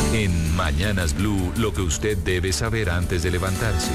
En Mañanas Blue, lo que usted debe saber antes de levantarse.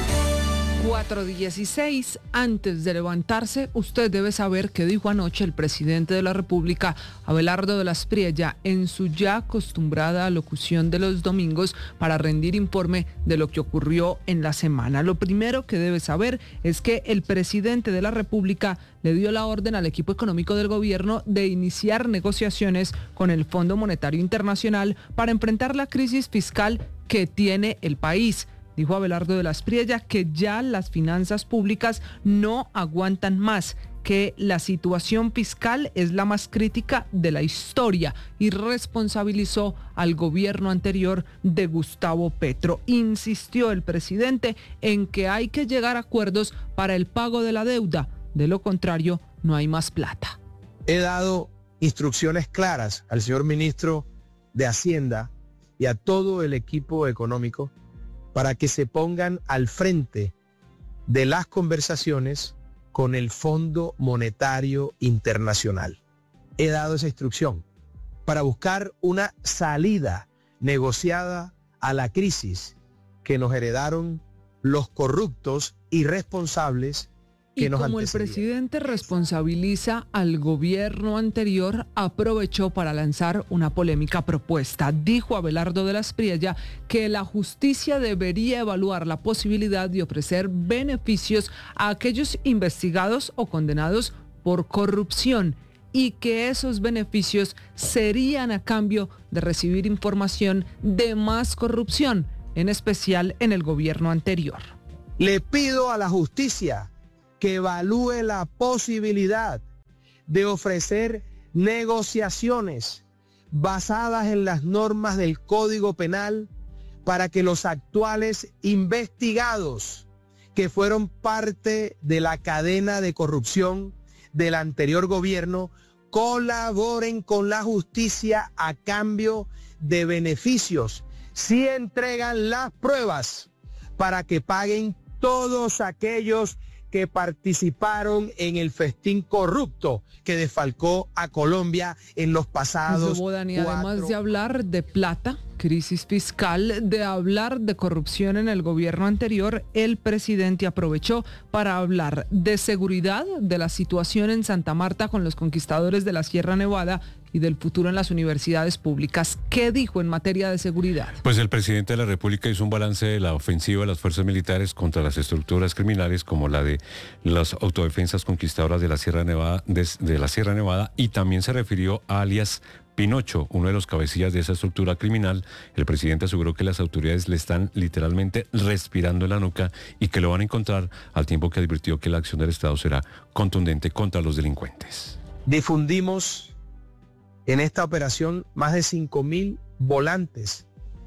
4:16, antes de levantarse, usted debe saber qué dijo anoche el presidente de la República, Abelardo de la Espriella, en su ya acostumbrada alocución de los domingos para rendir informe de lo que ocurrió en la semana. Lo primero que debe saber es que el presidente de la República le dio la orden al equipo económico del gobierno de iniciar negociaciones con el Fondo Monetario Internacional para enfrentar la crisis fiscal que tiene el país. Dijo Abelardo de la Espriella que ya las finanzas públicas no aguantan más, que la situación fiscal es la más crítica de la historia y responsabilizó al gobierno anterior de Gustavo Petro. Insistió el presidente en que hay que llegar a acuerdos para el pago de la deuda, de lo contrario no hay más plata. He dado instrucciones claras al señor ministro de Hacienda y a todo el equipo económico para que se pongan al frente de las conversaciones con el Fondo Monetario Internacional. He dado esa instrucción para buscar una salida negociada a la crisis que nos heredaron los corruptos irresponsables que nos como el antecedieron. presidente responsabiliza al gobierno anterior, aprovechó para lanzar una polémica propuesta. Dijo Abelardo de la Espriella que la justicia debería evaluar la posibilidad de ofrecer beneficios a aquellos investigados o condenados por corrupción y que esos beneficios serían a cambio de recibir información de más corrupción, en especial en el gobierno anterior. Le pido a la justicia que evalúe la posibilidad de ofrecer negociaciones basadas en las normas del Código Penal para que los actuales investigados que fueron parte de la cadena de corrupción del anterior gobierno colaboren con la justicia a cambio de beneficios si entregan las pruebas para que paguen todos aquellos que participaron en el festín corrupto que desfalcó a Colombia en los pasados Además de hablar de plata, crisis fiscal, de hablar de corrupción en el gobierno anterior, el presidente aprovechó para hablar de seguridad, de la situación en Santa Marta con los conquistadores de la Sierra Nevada y del futuro en las universidades públicas. ¿Qué dijo en materia de seguridad? Pues el presidente de la República hizo un balance de la ofensiva de las fuerzas militares contra las estructuras criminales como la de las autodefensas conquistadoras de la Sierra Nevada, y también se refirió a alias Pinocho, uno de los cabecillas de esa estructura criminal. El presidente aseguró que las autoridades le están literalmente respirando en la nuca y que lo van a encontrar, al tiempo que advirtió que la acción del Estado será contundente contra los delincuentes. Difundimos en esta operación más de 5.000 volantes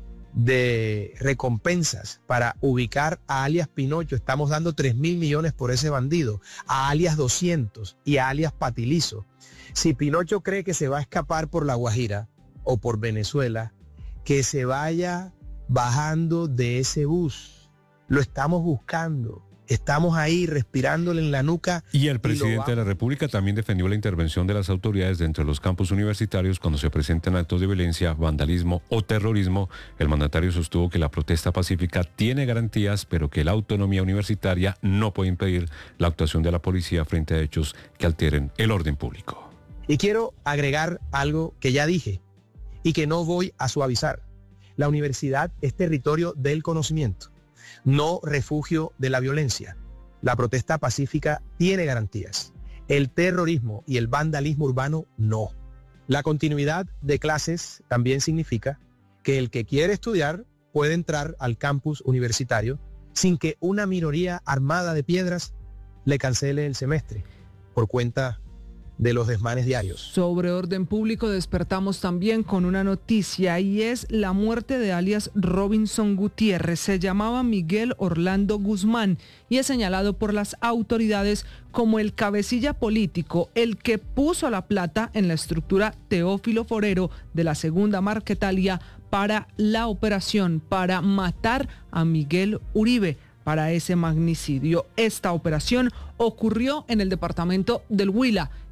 de recompensas para ubicar a alias Pinocho. Estamos dando 3.000 millones por ese bandido, a alias 200 y a alias Patilizo. Si Pinocho cree que se va a escapar por La Guajira o por Venezuela, que se vaya bajando de ese bus. Lo estamos buscando. Estamos ahí respirándole en la nuca. Y el presidente de la República también defendió la intervención de las autoridades dentro de los campus universitarios cuando se presenten actos de violencia, vandalismo o terrorismo. El mandatario sostuvo que la protesta pacífica tiene garantías, pero que la autonomía universitaria no puede impedir la actuación de la policía frente a hechos que alteren el orden público. Y quiero agregar algo que ya dije y que no voy a suavizar. La universidad es territorio del conocimiento, no refugio de la violencia. La protesta pacífica tiene garantías. El terrorismo y el vandalismo urbano no. La continuidad de clases también significa que el que quiere estudiar puede entrar al campus universitario sin que una minoría armada de piedras le cancele el semestre por cuenta de los desmanes diarios. Sobre orden público despertamos también con una noticia y es la muerte de alias Robinson Gutiérrez. Se llamaba Miguel Orlando Guzmán y es señalado por las autoridades como el cabecilla político, el que puso la plata en la estructura Teófilo Forero de la Segunda Marquetalia para la operación para matar a Miguel Uribe, para ese magnicidio. Esta operación ocurrió en el departamento del Huila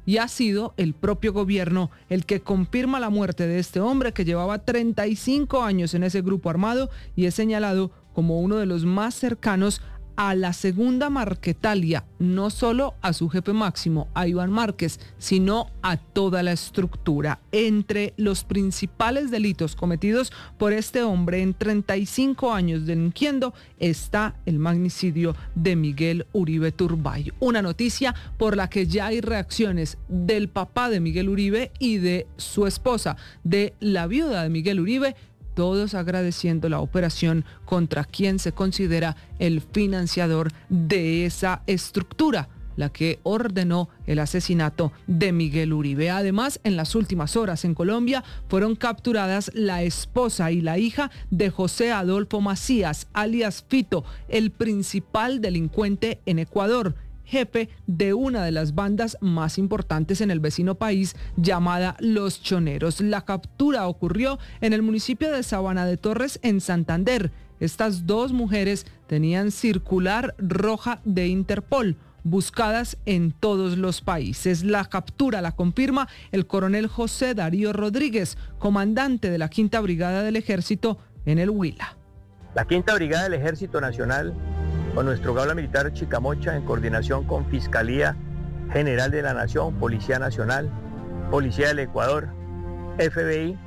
y ha sido el propio gobierno el que confirma la muerte de este hombre que llevaba 35 años en ese grupo armado y es señalado como uno de los más cercanos a la segunda Marquetalia, no solo a su jefe máximo, a Iván Márquez, sino a toda la estructura. Entre los principales delitos cometidos por este hombre en 35 años delinquiendo está el magnicidio de Miguel Uribe Turbay. Una noticia por la que ya hay reacciones del papá de Miguel Uribe y de su esposa, de la viuda de Miguel Uribe, todos agradeciendo la operación contra quien se considera el financiador de esa estructura, la que ordenó el asesinato de Miguel Uribe. Además, en las últimas horas en Colombia fueron capturadas la esposa y la hija de José Adolfo Macías, alias Fito, el principal delincuente en Ecuador, jefe de una de las bandas más importantes en el vecino país llamada Los Choneros. La captura ocurrió en el municipio de Sabana de Torres, en Santander. Estas dos mujeres tenían circular roja de Interpol, buscadas en todos los países. La captura la confirma el coronel José Darío Rodríguez, comandante de la Quinta Brigada del Ejército en el Huila. La Quinta Brigada del Ejército Nacional, con nuestro Gaula Militar Chicamocha, en coordinación con Fiscalía General de la Nación, Policía Nacional, Policía del Ecuador, FBI,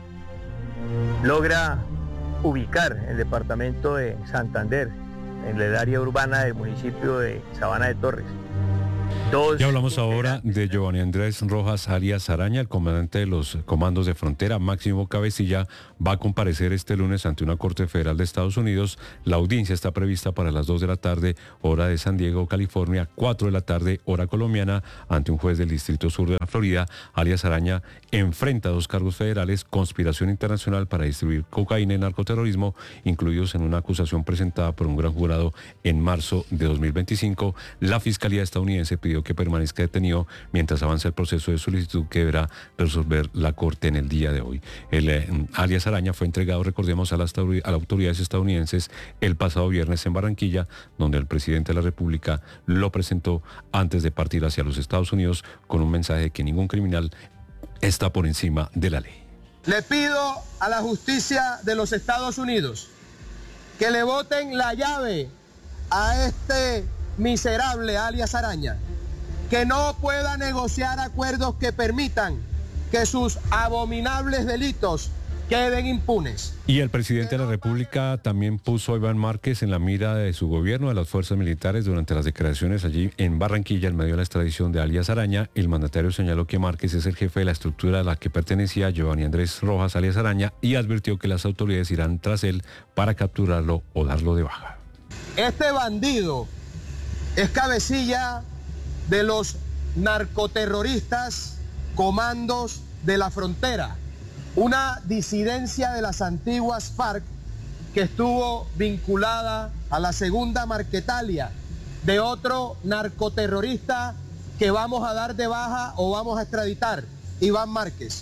logra ubicar el departamento de Santander, en el área urbana del municipio de Sabana de Torres. Ya hablamos ahora de Giovanni Andrés Rojas alias Araña, el comandante de los comandos de frontera. Máximo Cabecilla va a comparecer este lunes ante una corte federal de Estados Unidos. La audiencia está prevista para las 2 de la tarde, hora de San Diego, California, 4 de la tarde, hora colombiana, ante un juez del Distrito Sur de la Florida. Alias Araña enfrenta 2 cargos federales: conspiración internacional para distribuir cocaína y narcoterrorismo, incluidos en una acusación presentada por un gran jurado en marzo de 2025. La Fiscalía estadounidense pidió que permanezca detenido mientras avanza el proceso de solicitud que deberá resolver la Corte en el día de hoy. El alias Araña fue entregado, recordemos, a las autoridades estadounidenses el pasado viernes en Barranquilla, donde el presidente de la República lo presentó antes de partir hacia los Estados Unidos con un mensaje de que ningún criminal está por encima de la ley. Le pido a la justicia de los Estados Unidos que le boten la llave a este miserable alias Araña, que no pueda negociar acuerdos que permitan que sus abominables delitos queden impunes. Y el presidente de la República también puso a Iván Márquez en la mira de su gobierno, de las fuerzas militares, durante las declaraciones allí en Barranquilla, en medio de la extradición de alias Araña. El mandatario señaló que Márquez es el jefe de la estructura a la que pertenecía Giovanni Andrés Rojas alias Araña y advirtió que las autoridades irán tras él para capturarlo o darlo de baja. Este bandido es cabecilla de los narcoterroristas Comandos de la Frontera, una disidencia de las antiguas FARC que estuvo vinculada a la segunda Marquetalia de otro narcoterrorista que vamos a dar de baja o vamos a extraditar, Iván Márquez.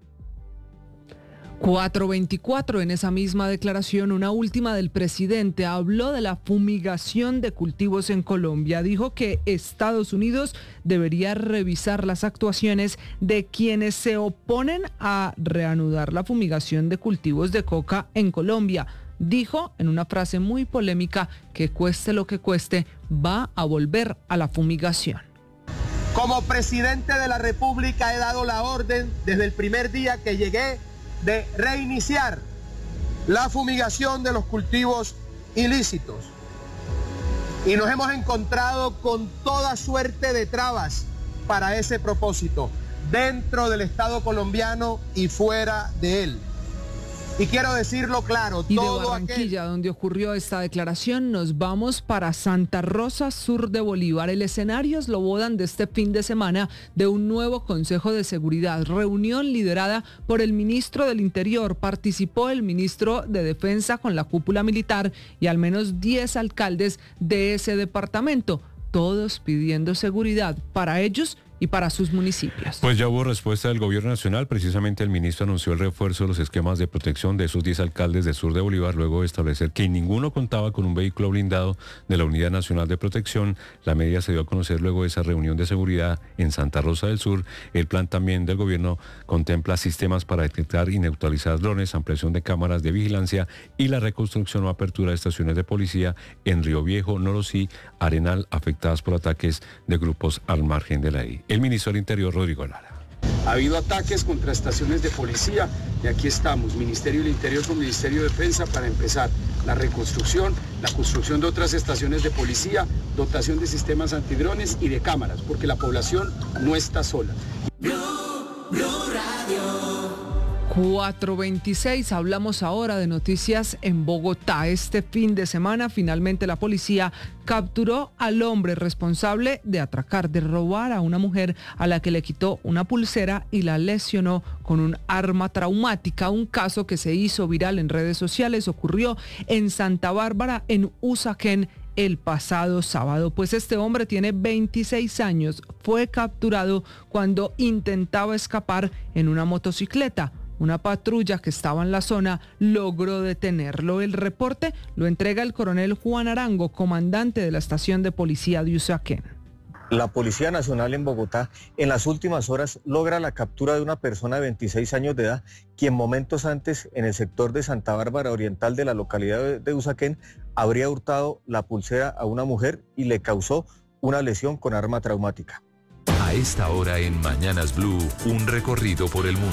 424, en esa misma declaración, una última del presidente, habló de la fumigación de cultivos en Colombia. Dijo que Estados Unidos debería revisar las actuaciones de quienes se oponen a reanudar la fumigación de cultivos de coca en Colombia. Dijo en una frase muy polémica que cueste lo que cueste, va a volver a la fumigación. Como presidente de la República he dado la orden desde el primer día que llegué de reiniciar la fumigación de los cultivos ilícitos. Y nos hemos encontrado con toda suerte de trabas para ese propósito, dentro del Estado colombiano y fuera de él. Y quiero decirlo claro, y todo de Barranquilla, donde ocurrió esta declaración, nos vamos para Santa Rosa, sur de Bolívar. El escenario es lo bodan de este fin de semana de un nuevo Consejo de Seguridad, reunión liderada por el ministro del Interior. Participó el ministro de Defensa con la cúpula militar y al menos 10 alcaldes de ese departamento, todos pidiendo seguridad para ellos y para sus municipios. Pues ya hubo respuesta del gobierno nacional. Precisamente el ministro anunció el refuerzo de los esquemas de protección de esos 10 alcaldes del sur de Bolívar, luego de establecer que ninguno contaba con un vehículo blindado de la Unidad Nacional de Protección. La medida se dio a conocer luego de esa reunión de seguridad en Santa Rosa del Sur. El plan también del gobierno contempla sistemas para detectar y neutralizar drones, ampliación de cámaras de vigilancia y la reconstrucción o apertura de estaciones de policía en Río Viejo, Norosí, Arenal, afectadas por ataques de grupos al margen de la ley. El ministro del Interior, Rodrigo Lara. Ha habido ataques contra estaciones de policía y aquí estamos, Ministerio del Interior con Ministerio de Defensa, para empezar la reconstrucción, la construcción de otras estaciones de policía, dotación de sistemas antidrones y de cámaras, porque la población no está sola. 4:26, hablamos ahora de noticias en Bogotá. Este fin de semana finalmente la policía capturó al hombre responsable de atracar, de robar a una mujer a la que le quitó una pulsera y la lesionó con un arma traumática. Un caso que se hizo viral en redes sociales ocurrió en Santa Bárbara, en Usaquén, el pasado sábado. Pues este hombre tiene 26 años, fue capturado cuando intentaba escapar en una motocicleta. Una patrulla que estaba en la zona logró detenerlo. El reporte lo entrega el coronel Juan Arango, comandante de la estación de policía de Usaquén. La Policía Nacional en Bogotá en las últimas horas logra la captura de una persona de 26 años de edad, quien momentos antes en el sector de Santa Bárbara Oriental de la localidad de Usaquén habría hurtado la pulsera a una mujer y le causó una lesión con arma traumática. A esta hora en Mañanas Blue, un recorrido por el mundo.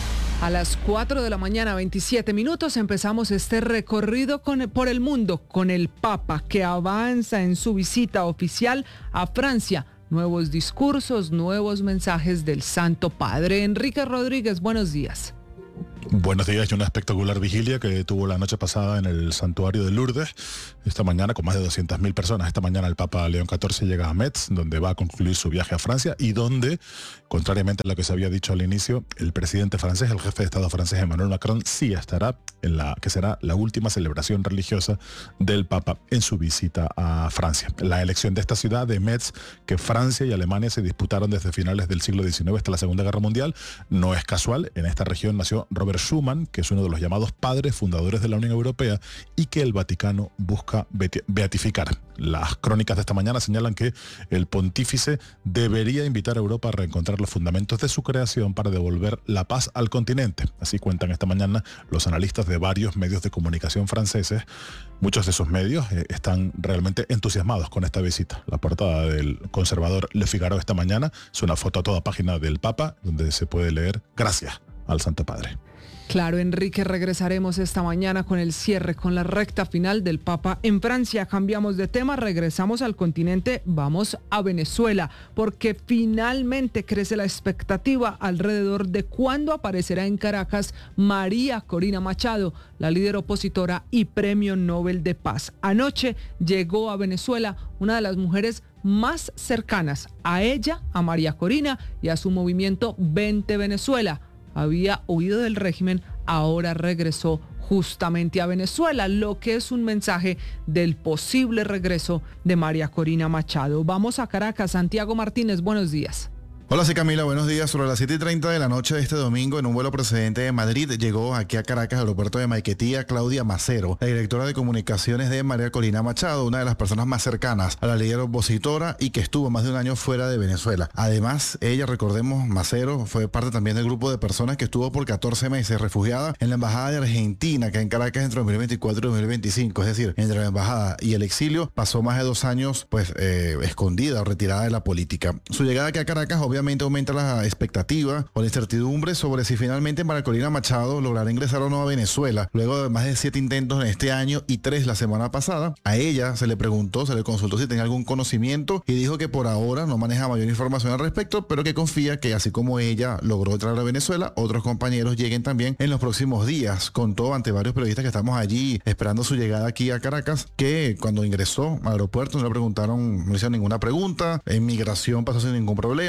A las 4 de la mañana, 27 minutos, empezamos este recorrido por el mundo con el Papa, que avanza en su visita oficial a Francia. Nuevos discursos, nuevos mensajes del Santo Padre. Enrique Rodríguez, buenos días. Buenos días, y una espectacular vigilia que tuvo la noche pasada en el santuario de Lourdes, esta mañana con más de 200.000 personas. Esta mañana el Papa León XIV llega a Metz, donde va a concluir su viaje a Francia y donde, contrariamente a lo que se había dicho al inicio, el presidente francés, el jefe de Estado francés Emmanuel Macron, sí estará en la que será la última celebración religiosa del Papa en su visita a Francia. La elección de esta ciudad de Metz, que Francia y Alemania se disputaron desde finales del siglo XIX hasta la Segunda Guerra Mundial, no es casual. En esta región nació Robert Schuman, que es uno de los llamados padres fundadores de la Unión Europea y que el Vaticano busca beatificar. Las crónicas de esta mañana señalan que el pontífice debería invitar a Europa a reencontrar los fundamentos de su creación para devolver la paz al continente. Así cuentan esta mañana los analistas de varios medios de comunicación franceses. Muchos de esos medios están realmente entusiasmados con esta visita. La portada del conservador Le Figaro esta mañana es una foto a toda página del Papa, donde se puede leer "Gracias al Santo Padre". Claro, Enrique, regresaremos esta mañana con el cierre, con la recta final del Papa en Francia. Cambiamos de tema, regresamos al continente, vamos a Venezuela, porque finalmente crece la expectativa alrededor de cuándo aparecerá en Caracas María Corina Machado, la líder opositora y Premio Nobel de Paz. Anoche llegó a Venezuela una de las mujeres más cercanas a ella, a María Corina y a su movimiento Vente Venezuela. Había huido del régimen, ahora regresó justamente a Venezuela, lo que es un mensaje del posible regreso de María Corina Machado. Vamos a Caracas. Santiago Martínez, buenos días. Hola, sí, Camila, buenos días. Sobre las 7:30 de la noche de este domingo, en un vuelo procedente de Madrid, llegó aquí a Caracas, aeropuerto de Maiquetía, Claudia Macero, la directora de comunicaciones de María Corina Machado, una de las personas más cercanas a la líder opositora y que estuvo más de un año fuera de Venezuela. Además, ella, recordemos, Macero fue parte también del grupo de personas que estuvo por 14 meses refugiada en la Embajada de Argentina, que en Caracas entre 2024 y 2025, es decir, entre la embajada y el exilio, pasó más de 2 años escondida o retirada de la política. Su llegada aquí a Caracas obviamente aumenta la expectativa o la incertidumbre sobre si finalmente María Corina Machado logrará ingresar o no a Venezuela. Luego de más de 7 intentos en este año y 3 la semana pasada, a ella se le consultó si tenía algún conocimiento y dijo que por ahora no maneja mayor información al respecto, pero que confía que así como ella logró entrar a Venezuela, otros compañeros lleguen también en los próximos días. Contó ante varios periodistas que estamos allí esperando su llegada aquí a Caracas que cuando ingresó al aeropuerto no le hicieron ninguna pregunta, en migración pasó sin ningún problema,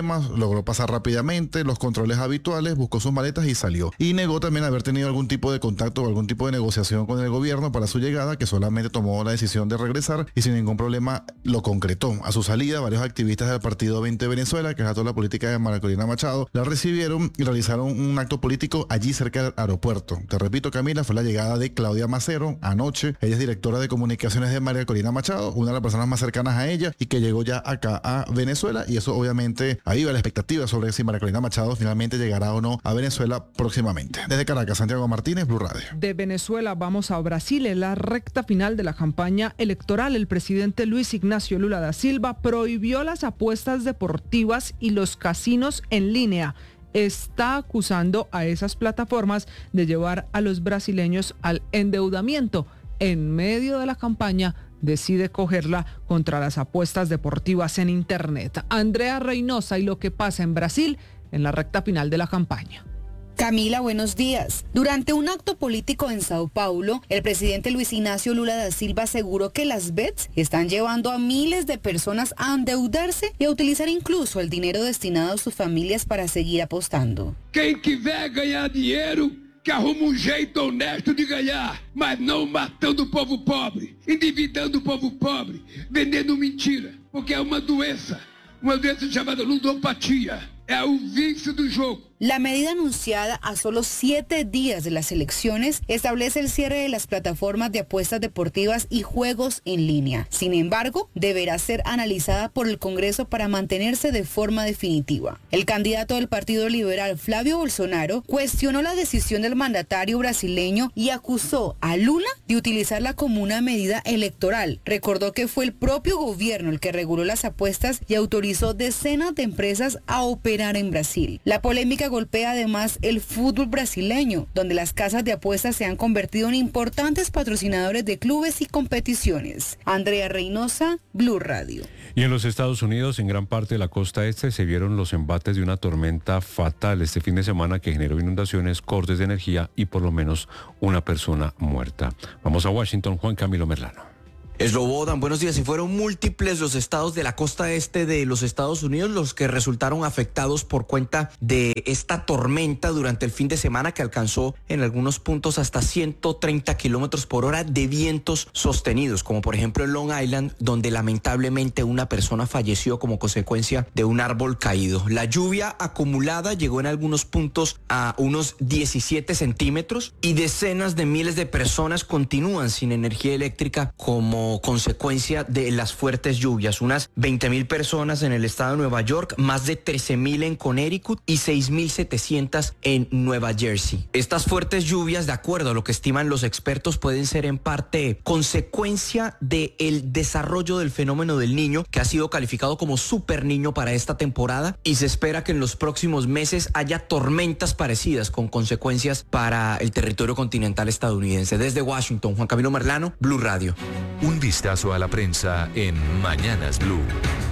logró pasar rápidamente los controles habituales, buscó sus maletas y salió. Y negó también haber tenido algún tipo de contacto o algún tipo de negociación con el gobierno para su llegada, que solamente tomó la decisión de regresar y sin ningún problema lo concretó. A su salida, varios activistas del partido 20 Venezuela, que es toda la política de María Corina Machado, la recibieron y realizaron un acto político allí cerca del aeropuerto. Te repito, Camila, fue la llegada de Claudia Macero anoche. Ella es directora de comunicaciones de María Corina Machado, una de las personas más cercanas a ella y que llegó ya acá a Venezuela, y eso obviamente aviva la expectativa sobre si María Corina Machado finalmente llegará o no a Venezuela próximamente. Desde Caracas, Santiago Martínez, Blue Radio. De Venezuela vamos a Brasil. En la recta final de la campaña electoral, el presidente Luis Ignacio Lula da Silva prohibió las apuestas deportivas y los casinos en línea. Está acusando a esas plataformas de llevar a los brasileños al endeudamiento. En medio de la campaña decide cogerla contra las apuestas deportivas en Internet. Andrea Reynosa y lo que pasa en Brasil en la recta final de la campaña. Camila, buenos días. Durante un acto político en Sao Paulo, el presidente Luis Ignacio Lula da Silva aseguró que las bets están llevando a miles de personas a endeudarse y a utilizar incluso el dinero destinado a sus familias para seguir apostando. Quem quiser ganhar dinheiro, que arruma jeito honesto de ganhar, mas não matando o povo pobre, endividando o povo pobre, vendendo mentira, porque é uma doença chamada ludopatia, é o vício do jogo. La medida anunciada a solo 7 días de las elecciones establece el cierre de las plataformas de apuestas deportivas y juegos en línea. Sin embargo, deberá ser analizada por el Congreso para mantenerse de forma definitiva. El candidato del Partido Liberal, Flavio Bolsonaro, cuestionó la decisión del mandatario brasileño y acusó a Lula de utilizarla como una medida electoral. Recordó que fue el propio gobierno el que reguló las apuestas y autorizó decenas de empresas a operar en Brasil. La polémica golpea además el fútbol brasileño, donde las casas de apuestas se han convertido en importantes patrocinadores de clubes y competiciones. Andrea Reynosa, Blue Radio. Y en los Estados Unidos, en gran parte de la costa este, se vieron los embates de una tormenta fatal este fin de semana que generó inundaciones, cortes de energía y por lo menos una persona muerta. Vamos a Washington, Juan Camilo Merlano. Slobodan, buenos días. Y fueron múltiples los estados de la costa este de los Estados Unidos los que resultaron afectados por cuenta de esta tormenta durante el fin de semana, que alcanzó en algunos puntos hasta 130 kilómetros por hora de vientos sostenidos, como por ejemplo en Long Island, donde lamentablemente una persona falleció como consecuencia de un árbol caído. La lluvia acumulada llegó en algunos puntos a unos 17 centímetros y decenas de miles de personas continúan sin energía eléctrica como consecuencia de las fuertes lluvias. Unas 20,000 personas en el estado de Nueva York, más de 13,000 en Connecticut y 6,700 en Nueva Jersey. Estas fuertes lluvias, de acuerdo a lo que estiman los expertos, pueden ser en parte consecuencia del desarrollo del fenómeno del Niño, que ha sido calificado como super niño para esta temporada, y se espera que en los próximos meses haya tormentas parecidas con consecuencias para el territorio continental estadounidense. Desde Washington, Juan Camilo Merlano, Blue Radio. Un vistazo a la prensa en Mañanas Blue.